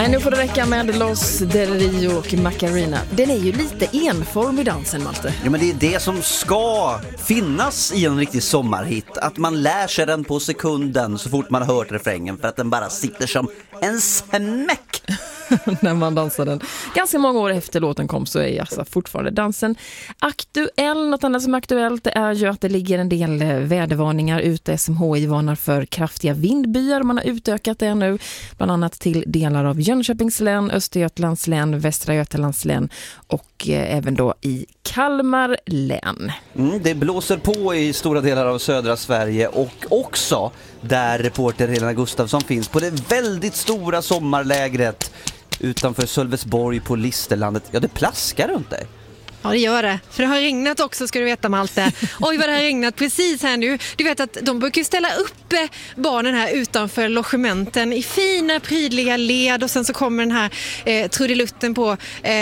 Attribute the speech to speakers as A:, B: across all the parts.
A: Nej, nu får det räcka med Los Del Rio och Macarena. Den är ju lite enformig dansen, Malte.
B: Ja, men det är det som ska finnas i en riktig sommarhit. Att man lär sig den på sekunden så fort man har hört refrängen. För att den bara sitter som en smäck.
A: När man dansar den. Ganska många år efter låten kom så är alltså fortfarande dansen aktuell. Något annat som är aktuellt är ju att det ligger en del vädervarningar ute. SMHI varnar för kraftiga vindbyar. Man har utökat det nu. Bland annat till delar av Jönköpings län, Östergötlands län, Västra Götalands län och även då i Kalmar län.
B: Det blåser på i stora delar av södra Sverige och också där reporter Helena Gustafsson finns på det väldigt stora sommarlägret utanför Sölvesborg på Listerlandet. Ja, det plaskar runt dig.
C: Ja, det gör det. För det har regnat också, ska du veta, Malte. Oj, vad det har regnat precis här nu. Du vet att de brukar ställa upp barnen här utanför logementen i fina, prydliga led. Och sen så kommer den här trudelutten på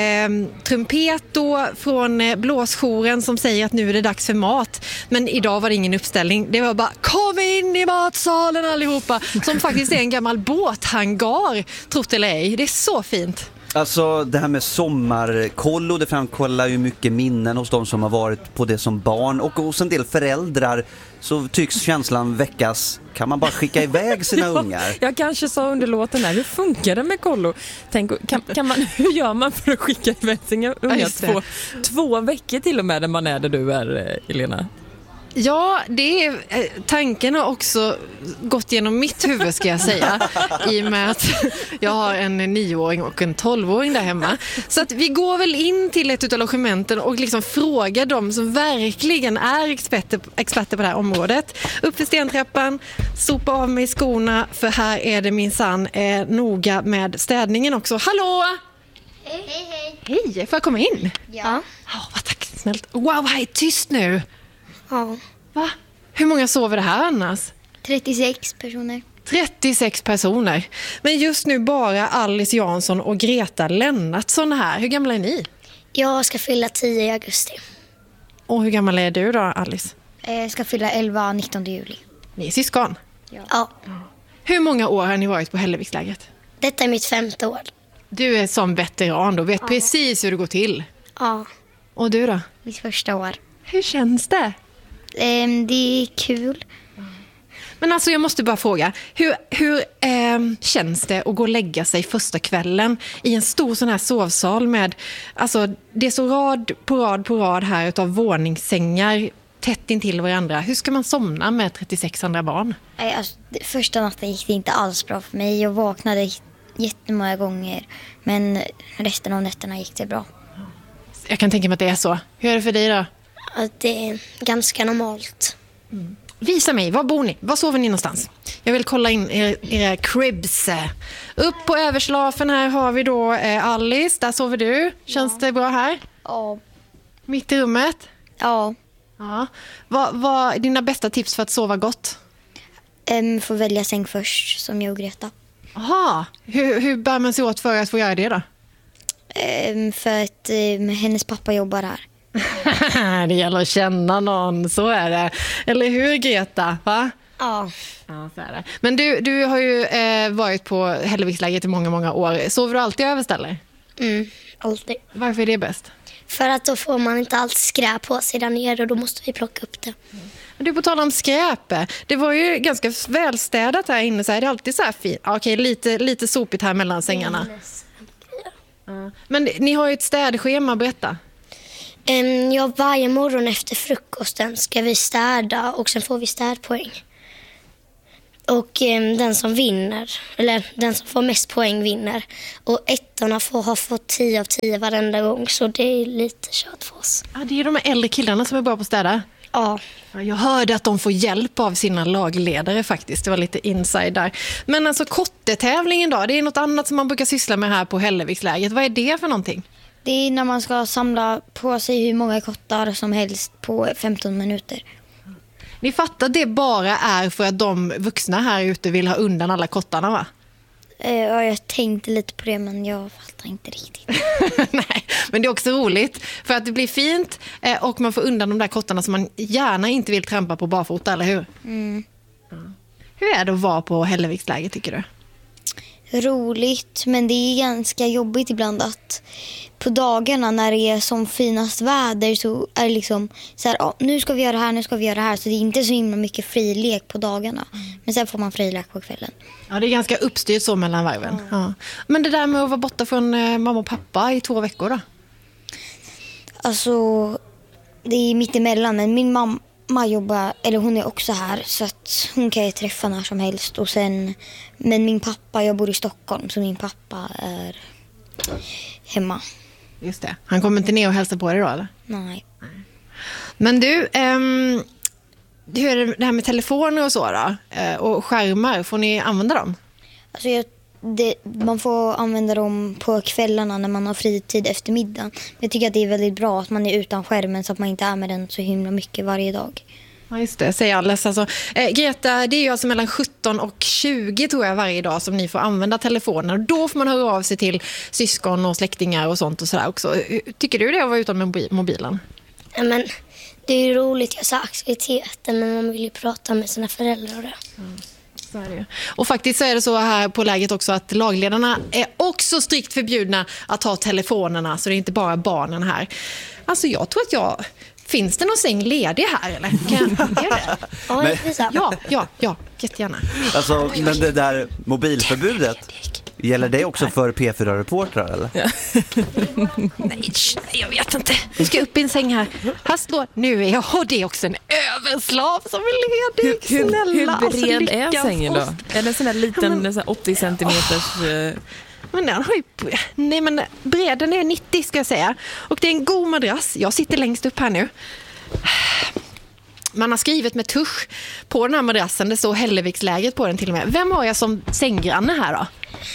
C: trumpet då från blåsjouren som säger att nu är det dags för mat. Men idag var det ingen uppställning. Det var bara, kom in i matsalen allihopa. Som faktiskt är en gammal båthangar, trott eller ej. Det är så fint.
B: Alltså det här med sommarkollo, det framkollar ju mycket minnen hos de som har varit på det som barn och hos en del föräldrar så tycks känslan väckas. Kan man bara skicka iväg sina ungar?
A: Jag kanske sa under låten här, hur funkar det med kollo? Tänk, hur gör man för att skicka iväg sina ungar 2 veckor till och med när man är där du är, Elena?
C: Ja, det är, tanken har också gått genom mitt huvud, ska jag säga, i och med att jag har en 9-åring och en 12-åring där hemma. Så att vi går väl in till ett utav logementen och liksom frågar dem som verkligen är experter på det här området. Upp för stentrappan, sopa av mig skorna, för här är det minsann noga med städningen också. Hallå!
D: Hej, hej.
C: Hej, får jag komma in?
D: Ja.
C: Vad tack, snällt. Wow, här är tyst nu.
D: Ja.
C: Va? Hur många sover det här annars?
D: 36 personer.
C: 36 personer. Men just nu bara Alice Jansson och Greta Lennartsson här. Hur gamla är ni?
D: Jag ska fylla 10 i augusti.
C: Och hur gammal är du då, Alice?
D: Jag ska fylla 11 19 juli.
C: Ni är syskon?
D: Ja.
C: Hur många år har ni varit på Hällevikslägret?
D: Detta är mitt 5:e år.
C: Du är som veteran då, vet precis hur det går till.
D: Ja.
C: Och du då?
D: Mitt första år.
C: Hur känns det?
D: Det är kul.
C: Men alltså jag måste bara fråga, hur känns det att gå och lägga sig första kvällen i en stor sån här sovsal med, alltså det är så rad på rad här utav våningssängar tätt in till varandra. Hur ska man somna med 36 andra barn?
D: Alltså, första natten gick det inte alls bra för mig. Jag vaknade jättemånga gånger, men resten av nätterna gick det bra.
C: Jag kan tänka mig att det är så. Hur är det för dig då?
D: Att det är ganska normalt.
C: Visa mig, var bor ni? Var sover ni någonstans? Jag vill kolla in era cribs. Upp på överslafen här har vi då Alice, där sover du. Känns det bra här?
D: Ja.
C: Mitt i rummet?
D: Ja.
C: Ja. Vad är dina bästa tips för att sova gott?
D: Får välja säng först, som jag och Greta.
C: Aha. Hur bär man sig åt för att få göra det då?
D: För att hennes pappa jobbar här.
C: Det gäller att känna någon, så är det. Eller hur, Greta? Va?
D: Ja.
C: Ja, så är det. Men du har ju varit på Hällevikslägret i många år. Sover du alltid överställer?
D: Alltid.
C: Varför är det bäst?
D: För att då får man inte allt skräp på sig där nere och då måste vi plocka upp det.
C: Men du, på tal om skräp. Det var ju ganska välstädat här inne, så är det alltid så här fint. Okej, lite sopigt här mellan sängarna. Men ni har ju ett städschema, berätta.
D: Ja, varje morgon efter frukosten ska vi städa och sen får vi städpoäng. Och den som vinner, eller den som får mest poäng vinner. Och ettorna har fått 10 av 10 varenda gång, så det är lite kört för oss.
C: Ja, det är de äldre killarna som är bra på att städa.
D: Ja.
C: Jag hörde att de får hjälp av sina lagledare faktiskt. Det var lite inside där. Men alltså kottetävlingen då, det är något annat som man brukar syssla med här på Hällevikslägret. Vad är det för någonting?
D: Det är när man ska samla på sig hur många kottar som helst på 15 minuter.
C: Ni fattar att det bara är för att de vuxna här ute vill ha undan alla kottarna, va?
D: Ja, jag tänkte lite på det, men jag fattar inte riktigt.
C: Nej, men det är också roligt för att det blir fint och man får undan de där kottarna som man gärna inte vill trampa på barfota, eller hur?
D: Mm.
C: Hur är det att vara på Hälleviksläger, tycker du?
E: roligt, men det är ganska jobbigt ibland att på dagarna när det är som finast väder så är det liksom så här, nu ska vi göra det här, nu ska vi göra det här. Så det är inte så himla mycket frilek på dagarna. Men sen får man frilek på kvällen.
C: Ja, det är ganska uppstyrt så mellan varven. Ja. Men det där med att vara borta från mamma och pappa i 2 veckor då?
E: Alltså, det är mitt emellan, men min mamma jobbar, eller hon är också här, så att hon kan ju träffa när som helst. Och sen, men min pappa, jag bor i Stockholm, så min pappa är hemma.
C: Just det. Han kommer inte ner och hälsa på dig då, eller?
E: Nej.
C: Men du, hur är det här med telefoner och så då? Och skärmar, får ni använda dem?
E: Alltså man får använda dem på kvällarna när man har fritid efter middagen. Jag tycker att det är väldigt bra att man är utan skärmen så att man inte är med den så himla mycket varje dag.
C: Ja, just det, säger Alice. Alltså, Greta, det är ju alltså mellan 17 och 20 tror jag varje dag som ni får använda telefonen. Och då får man höra av sig till syskon och släktingar och sånt och sådär också. Tycker du det att vara utan med mobilen?
D: Ja, men det är ju roligt, jag sa aktiviteter, men man vill ju prata med sina föräldrar och det.
C: Så är det. Och faktiskt så är det så här på läget också att lagledarna är också strikt förbjudna att ta telefonerna, så det är inte bara barnen här. Alltså jag tror att finns det någon säng ledig här eller? Ja, jättegärna.
B: Alltså, men det där mobilförbudet, gäller det också för P4-reportrar eller?
C: Ja. Nej, jag vet inte. Vi ska upp i en säng här. Här står, nu är jag, och det är också en överslav som är ledig. Snälla,
A: hur bred är sängen då? Är det en sån där liten 80 centimeters...
C: Men den har ju, nej men bredden är 90 ska jag säga. Och det är en god madrass. Jag sitter längst upp här nu. Man har skrivit med tusch på den här madrassen. Det står Hälleviksläget på den till och med. Vem har jag som sänggranne här då?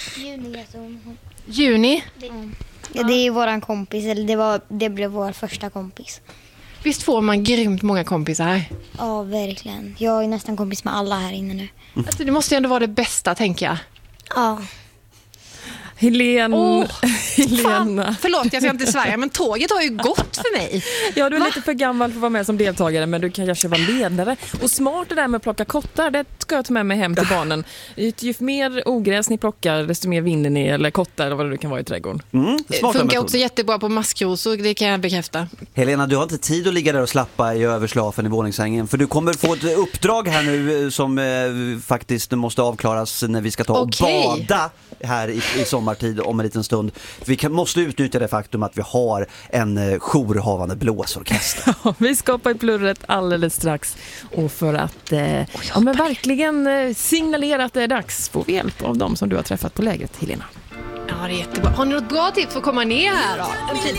C: Juni?
E: Ja, det är våran kompis, eller det blev vår första kompis.
C: Visst får man grymt många kompisar här?
E: Ja, verkligen. Jag är nästan kompis med alla här inne nu.
C: Alltså, det måste ju ändå vara det bästa, tänker jag.
E: Ja.
A: Helena.
C: Förlåt, jag ska inte svära, men tåget har ju gått för mig.
A: Ja, du är lite för gammal för att vara med som deltagare, men du kan kanske vara ledare. Och smart det där med att plocka kottar, det ska jag ta med mig hem till barnen. Ju mer ogräs ni plockar, desto mer vinner ni, eller kottar eller vad det kan vara i trädgården.
C: Funkar också jättebra på maskrosor, det kan jag bekräfta.
B: Helena, du har inte tid att ligga där och slappa i överslafen i våningssängen, för du kommer få ett uppdrag här nu som faktiskt måste avklaras när vi ska ta och bada här i sommartid om en liten stund. Vi måste utnyttja det faktum att vi har en jourhavande blåsorkester.
A: Vi skapar i plurret alldeles strax, och för att men verkligen signalera att det är dags, får vi hjälp av dem som du har träffat på lägret, Helena.
C: Ja, det är jättebra. Har ni något bra tips för att komma ner här då?